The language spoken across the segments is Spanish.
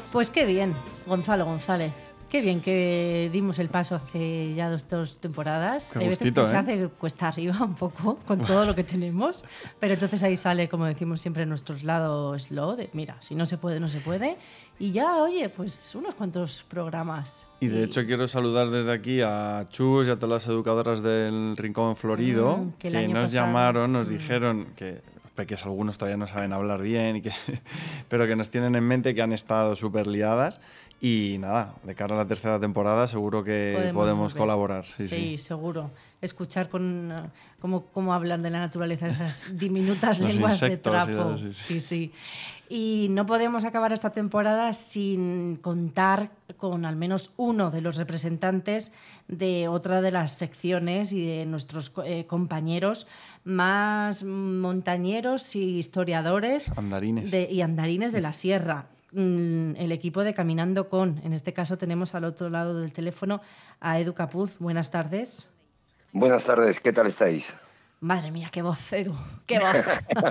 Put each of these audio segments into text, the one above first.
Pues qué bien, Gonzalo González. Qué bien que dimos el paso hace ya dos temporadas. Qué Hay veces gustito, que se hace cuesta arriba un poco con todo lo que tenemos, pero entonces ahí sale, como decimos siempre, nuestro lado slow de mira, si no se puede, no se puede. Y ya, oye, pues unos cuantos programas. Y de hecho quiero saludar desde aquí a Chus y a todas las educadoras del Rincón Florido que nos pasado, llamaron, nos dijeron que algunos todavía no saben hablar bien, pero que nos tienen en mente, que han estado súper liadas. Y nada, de cara a la tercera temporada seguro que podemos colaborar. Sí, seguro. Escuchar cómo hablan de la naturaleza esas diminutas lenguas insectos, de trapo. Sí. Y no podemos acabar esta temporada sin contar con al menos uno de los representantes de otra de las secciones y de nuestros compañeros más montañeros y historiadores andarines. y andarines de la sierra. El equipo de Caminando Con. En este caso tenemos al otro lado del teléfono a Edu Capuz. Buenas tardes. Buenas tardes, ¿qué tal estáis? Madre mía, qué voz, Edu, qué voz.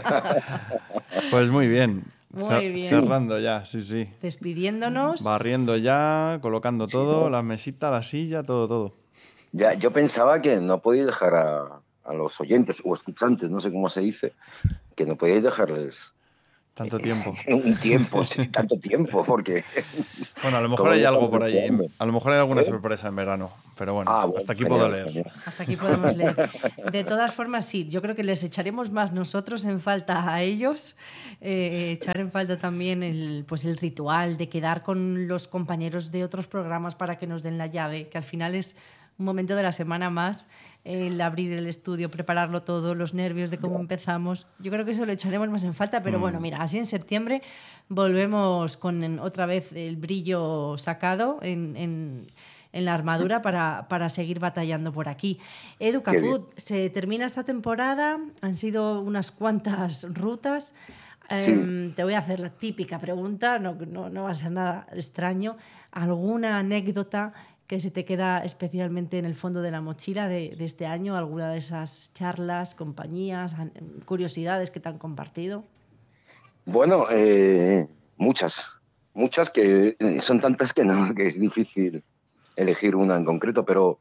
Pues muy bien. Muy bien. Cerrando ya, sí. Despidiéndonos. Barriendo ya, colocando todo, ¿no? La mesita, la silla, todo. Ya, yo pensaba que no podíais dejar a los oyentes o escuchantes, no sé cómo se dice, que no podíais dejarles tanto tiempo. Un tiempo, sí, tanto tiempo, porque... Bueno, a lo mejor hay algo por ahí. A lo mejor hay alguna sorpresa en verano. Pero bueno, hasta aquí puedo leer. Genial. Hasta aquí podemos leer. De todas formas, sí, yo creo que les echaremos más nosotros en falta a ellos. Echar en falta también el ritual de quedar con los compañeros de otros programas para que nos den la llave, que al final es un momento de la semana más, el abrir el estudio, prepararlo todo, los nervios de cómo empezamos. Yo creo que eso lo echaremos más en falta, pero bueno, mira, así en septiembre volvemos con otra vez el brillo sacado en la armadura para seguir batallando por aquí. Edu Caput, se termina esta temporada, han sido unas cuantas rutas. Sí. Te voy a hacer la típica pregunta, no va a ser nada extraño. ¿Alguna anécdota que se te queda especialmente en el fondo de la mochila de este año? ¿Alguna de esas charlas, compañías, curiosidades que te han compartido? Bueno, muchas que son tantas que es difícil elegir una en concreto, pero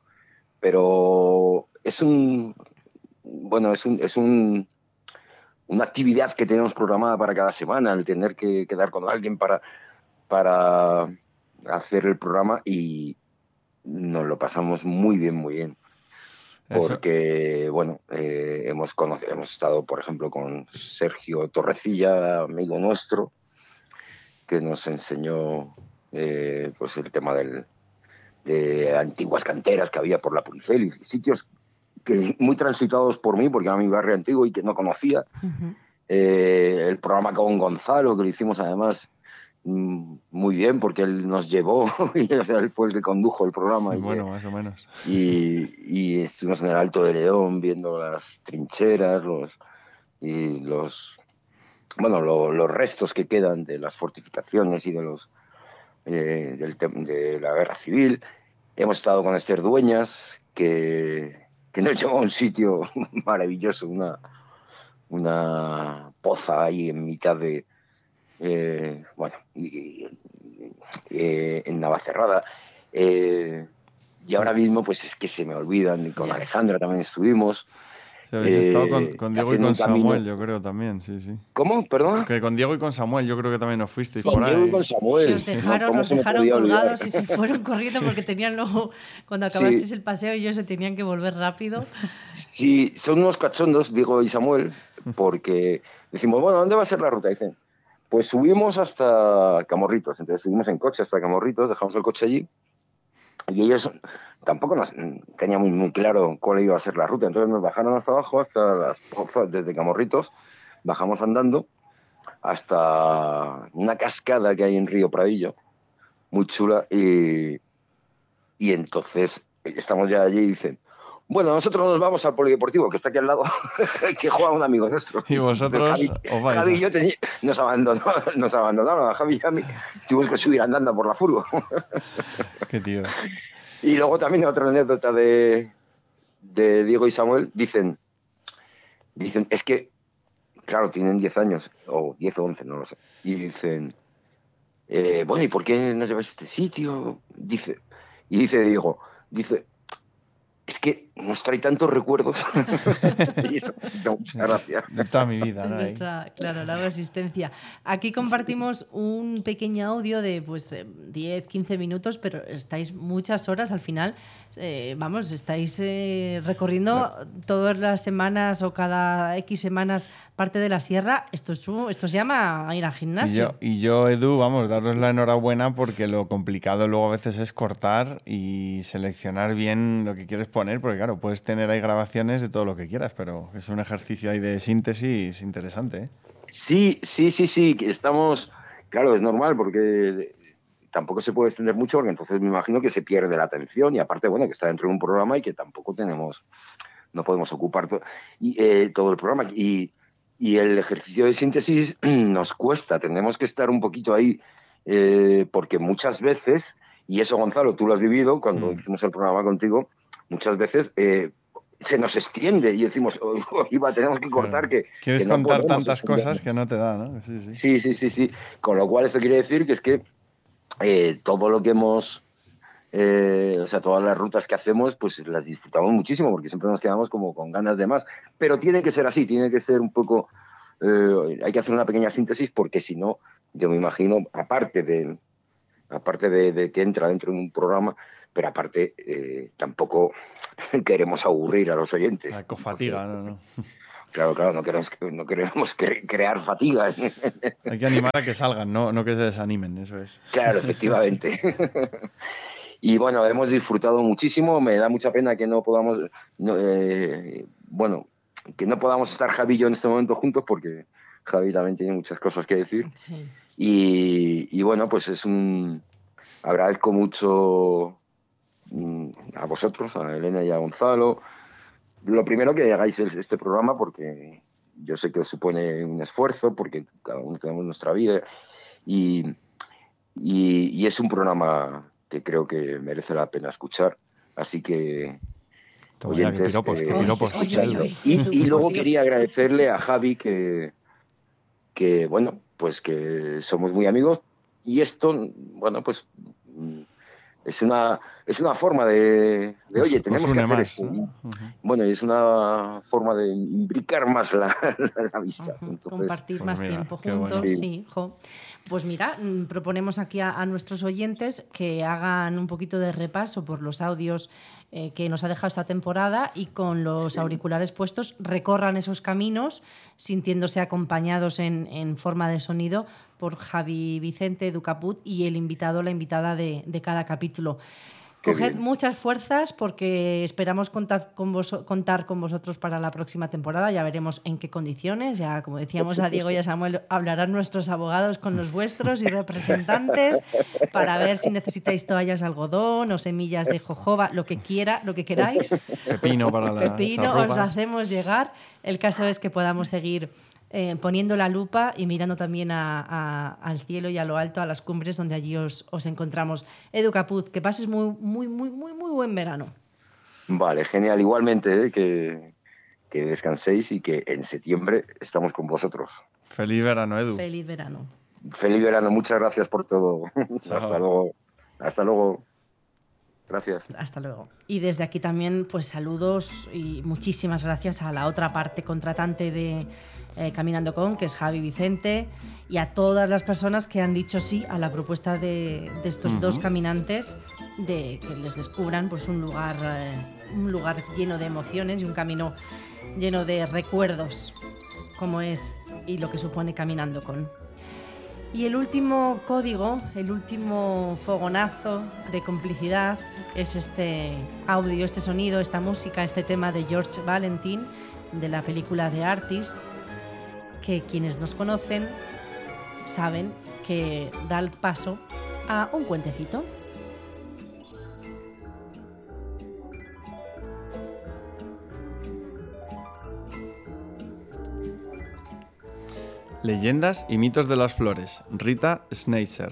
es una actividad que tenemos programada para cada semana, el tener que quedar con alguien para hacer el programa, y nos lo pasamos muy bien. Porque, bueno, hemos estado, por ejemplo, con Sergio Torrecilla, amigo nuestro, que nos enseñó pues el tema de antiguas canteras que había por la Puricel y sitios que muy transitados por mí, porque era mi barrio antiguo y que no conocía. Uh-huh. El programa con Gonzalo, que lo hicimos además muy bien, porque él nos llevó y, o sea, él fue el que condujo el programa. Bueno, más o menos. Y estuvimos en el Alto de León viendo las trincheras, los restos que quedan de las fortificaciones y de la guerra civil. Hemos estado con Esther Dueñas, que nos llevó a un sitio maravilloso, una poza ahí en mitad de en Navacerrada, y ahora mismo pues es que se me olvidan. Y con Alejandra también estuvimos. Habéis estado con Diego y con Samuel, yo creo también, sí. ¿Cómo? ¿Perdona? Que con Diego y con Samuel, yo creo que también os fuisteis sí, por ahí. Con Diego y con Samuel. Sí, os dejaron colgados y se fueron corriendo porque tenían luego, cuando acabasteis el paseo, ellos se tenían que volver rápido. Sí, son unos cachondos, Diego y Samuel, porque decimos, bueno, ¿dónde va a ser la ruta? Dicen, pues subimos hasta Camorritos. Entonces subimos en coche hasta Camorritos, dejamos el coche allí, y ellos tampoco nos tenían muy claro cuál iba a ser la ruta. Entonces nos bajaron hasta abajo, desde Camorritos, bajamos andando hasta una cascada que hay en Río Pradillo, muy chula, y entonces estamos ya allí y dicen, bueno, nosotros nos vamos al polideportivo, que está aquí al lado, que juega un amigo nuestro. Y vosotros os vais. Javi y yo nos abandonaron a Javi y a mí. Tuvimos que subir andando por la furgo. Qué tío. Y luego también otra anécdota de Diego y Samuel. Dicen, es que, claro, tienen 10 años, o 10 o 11, no lo sé. Y dicen, bueno, ¿y por qué no llevas este sitio? Dice Diego, es que nos trae tantos recuerdos. Y eso me da mucha gracia. De toda mi vida, ¿no? Nuestra, claro, larga existencia. Aquí compartimos un pequeño audio de 10, 15 minutos, pero estáis muchas horas al final. Estáis recorriendo todas las semanas o cada X semanas parte de la sierra. Esto se llama ir al gimnasio. Y yo, Edu, daros la enhorabuena, porque lo complicado luego a veces es cortar y seleccionar bien lo que quieres poner, porque claro, puedes tener ahí grabaciones de todo lo que quieras, pero es un ejercicio ahí de síntesis interesante, ¿eh? Sí, estamos... Claro, es normal porque tampoco se puede extender mucho, porque entonces me imagino que se pierde la atención, y aparte, bueno, que está dentro de un programa y que tampoco no podemos ocupar todo el programa. Y el ejercicio de síntesis nos cuesta, tenemos que estar un poquito ahí, porque muchas veces, y eso, Gonzalo, tú lo has vivido cuando hicimos el programa contigo, muchas veces se nos extiende y decimos, tenemos que cortar, claro. Quieres que no contar podemos tantas cosas que no te da, ¿no? Sí. Con lo cual esto quiere decir que es que todo lo que hemos... todas las rutas que hacemos, pues las disfrutamos muchísimo, porque siempre nos quedamos como con ganas de más. Pero tiene que ser así, tiene que ser un poco... hay que hacer una pequeña síntesis, porque si no, yo me imagino, aparte de que entra dentro de un programa, pero aparte tampoco queremos aburrir a los oyentes. La cofatiga, ¿no? Claro, no queremos crear fatiga. Hay que animar a que salgan, no que se desanimen, eso es. Claro, efectivamente. Y bueno, hemos disfrutado muchísimo. Me da mucha pena que no podamos, que no podamos estar Javi y yo en este momento juntos, porque Javi también tiene muchas cosas que decir. Sí. Y bueno, pues agradezco mucho a vosotros, a Elena y a Gonzalo. Lo primero, que hagáis este programa, porque yo sé que os supone un esfuerzo, porque cada uno tenemos nuestra vida, y es un programa que creo que merece la pena escuchar. Así que, oyentes, qué piropos. Y luego quería agradecerle a Javi que bueno, pues que somos muy amigos, y esto, bueno, pues es una forma de oye, tenemos que hacer esto, ¿no? Bueno, y es una forma de imbricar más la vista. Entonces, compartir más tiempo juntos. Bueno. Sí, jo. Pues mira, proponemos aquí a nuestros oyentes que hagan un poquito de repaso por los audios que nos ha dejado esta temporada, y con los auriculares puestos recorran esos caminos sintiéndose acompañados en forma de sonido por Javi Vicente, Edu Caput, y el invitado o la invitada de cada capítulo. Coged muchas fuerzas, porque esperamos contar con vosotros para la próxima temporada. Ya veremos en qué condiciones. Ya, como decíamos a Diego y a Samuel, hablarán nuestros abogados con los vuestros y representantes para ver si necesitáis toallas de algodón o semillas de jojoba, lo que queráis. Pepino para las Pepino, arrugas. os lo hacemos llegar. El caso es que podamos seguir poniendo la lupa y mirando también al cielo y a lo alto, a las cumbres donde allí os encontramos. Edu Caput, que pases muy buen verano. Vale, genial. Igualmente, que descanséis, y que en septiembre estamos con vosotros. Feliz verano, Edu. Feliz verano. Feliz verano. Muchas gracias por todo. Chao. Hasta luego. Gracias. Hasta luego. Y desde aquí también, pues saludos y muchísimas gracias a la otra parte contratante de Caminando Con, que es Javi Vicente, y a todas las personas que han dicho sí a la propuesta de estos dos caminantes, de que les descubran pues un lugar lleno de emociones y un camino lleno de recuerdos, como es y lo que supone Caminando Con. Y el último código, el último fogonazo de complicidad es este audio, este sonido, esta música, este tema de George Valentin, de la película The Artist, que quienes nos conocen saben que da el paso a un cuentecito. Leyendas y mitos de las flores. Rita Schneiser.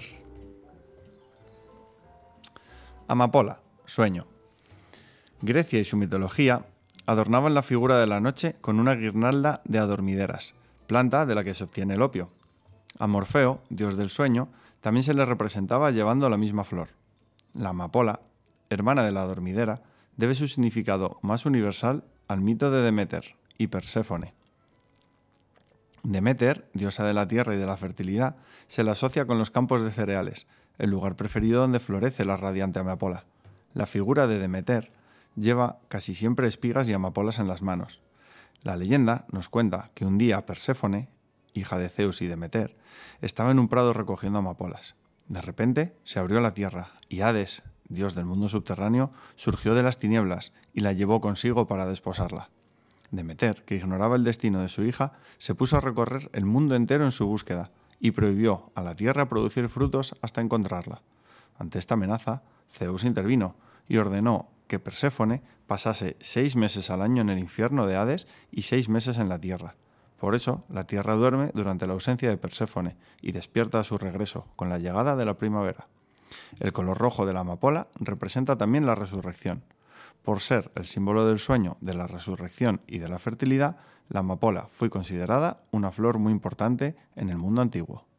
Amapola, sueño. Grecia y su mitología adornaban la figura de la noche con una guirnalda de adormideras, planta de la que se obtiene el opio. A Morfeo, dios del sueño, También se le representaba llevando la misma flor. La amapola, hermana de la dormidera, debe su significado más universal al mito de Demeter y Perséfone. Demeter, diosa de la tierra y de la fertilidad, se la asocia con los campos de cereales, el lugar preferido donde florece la radiante amapola. La figura de Demeter lleva casi siempre espigas y amapolas en las manos. La leyenda nos cuenta que un día Perséfone, hija de Zeus y Demeter, estaba en un prado recogiendo amapolas. De repente se abrió la tierra y Hades, dios del mundo subterráneo, surgió de las tinieblas y la llevó consigo para desposarla. Demeter, que ignoraba el destino de su hija, se puso a recorrer el mundo entero en su búsqueda y prohibió a la tierra producir frutos hasta encontrarla. Ante esta amenaza, Zeus intervino y ordenó que Perséfone pasase 6 meses al año en el infierno de Hades y 6 meses en la tierra. Por eso, la tierra duerme durante la ausencia de Perséfone y despierta a su regreso, con la llegada de la primavera. El color rojo de la amapola representa también la resurrección. Por ser el símbolo del sueño, de la resurrección y de la fertilidad, la amapola fue considerada una flor muy importante en el mundo antiguo.